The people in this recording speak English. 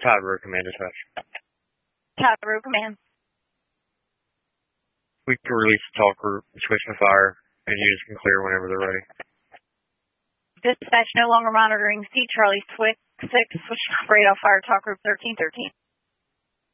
Tower Road Command dispatch. Tower Road Command. We can release the talk group, switch to fire, and units can clear whenever they're ready. Dispatch no longer monitoring. C Charlie Switch 6, switch radar fire talk group 1313.